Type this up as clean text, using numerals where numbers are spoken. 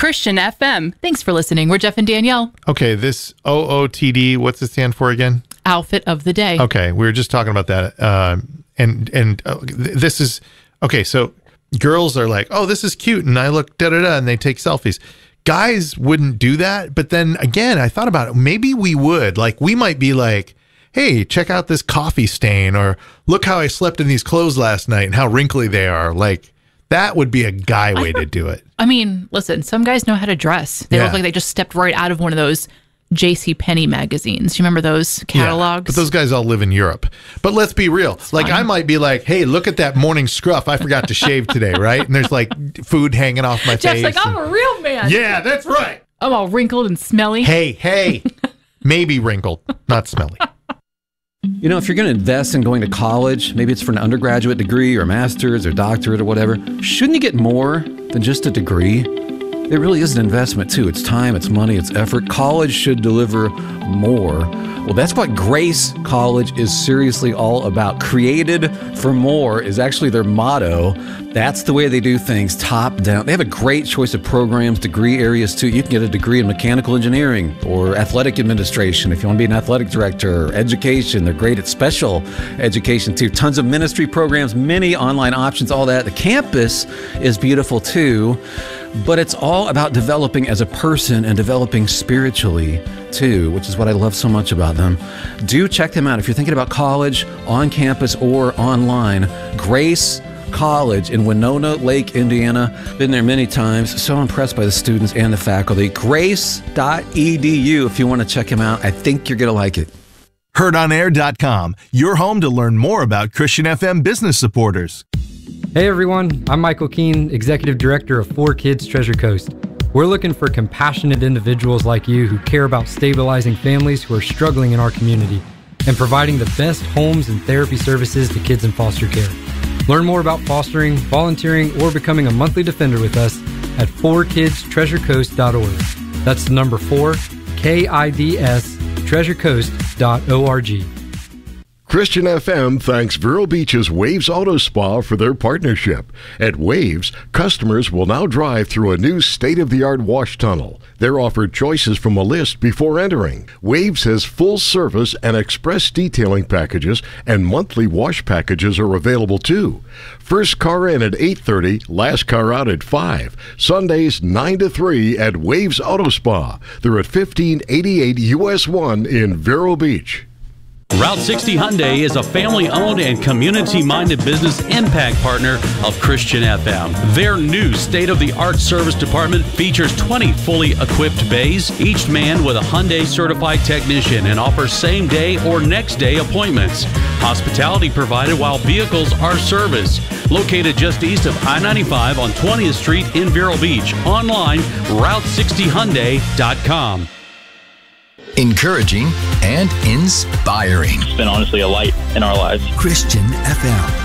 Christian FM. Thanks for listening. We're Jeff and Danielle. Okay, this OOTD, what's it stand for again? Outfit of the day. Okay, we were just talking about that. This is, okay, so girls are like, oh, this is cute, and I look da-da-da, and they take selfies. Guys wouldn't do that, but then again, I thought about it. Maybe we would. Like, we might be like, hey, check out this coffee stain, or look how I slept in these clothes last night and how wrinkly they are. Like, that would be a guy way to do it. I mean, listen, some guys know how to dress. They look like they just stepped right out of one of those JCPenney magazines. You remember those catalogs? Yeah, but those guys all live in Europe. But let's be real. Like, I might be like, hey, look at that morning scruff. I forgot to shave today, right? And there's like food hanging off my face. Jeff's like, I'm a real man. Yeah, that's right. I'm all wrinkled and smelly. Hey. Maybe wrinkled, not smelly. You know, if you're going to invest in going to college, maybe it's for an undergraduate degree or a master's or doctorate or whatever, shouldn't you get more than just a degree? It really is an investment, too. It's time, it's money, it's effort. College should deliver more. Well, that's what Grace College is seriously all about. Created for more is actually their motto. That's the way they do things, top down. They have a great choice of programs, degree areas, too. You can get a degree in mechanical engineering or athletic administration if you want to be an athletic director, or education. They're great at special education, too. Tons of ministry programs, many online options, all that. The campus is beautiful, too. But it's all about developing as a person and developing spiritually, too, which is what I love so much about them. Do check them out if you're thinking about college, on campus, or online. Grace College in Winona Lake, Indiana. Been there many times. So impressed by the students and the faculty. Grace.edu if you want to check them out. I think you're going to like it. HeardOnAir.com, your home to learn more about Christian FM business supporters. Hey everyone, I'm Michael Keene, Executive Director of 4Kids Treasure Coast. We're looking for compassionate individuals like you who care about stabilizing families who are struggling in our community and providing the best homes and therapy services to kids in foster care. Learn more about fostering, volunteering, or becoming a monthly defender with us at 4kidstreasurecoast.org. That's the number 4, KIDS, treasurecoast.org. Christian FM thanks Vero Beach's Waves Auto Spa for their partnership. At Waves, customers will now drive through a new state-of-the-art wash tunnel. They're offered choices from a list before entering. Waves has full service and express detailing packages, and monthly wash packages are available too. First car in at 8:30, last car out at 5. Sundays 9 to 3 at Waves Auto Spa. They're at 1588 US 1 in Vero Beach. Route 60 Hyundai is a family-owned and community-minded business impact partner of Christian FM. Their new state-of-the-art service department features 20 fully equipped bays, each manned with a Hyundai-certified technician, and offers same-day or next-day appointments. Hospitality provided while vehicles are serviced. Located just east of I-95 on 20th Street in Vero Beach. Online, Route60Hyundai.com. Encouraging and inspiring. It's been honestly a light in our lives. Christian FM.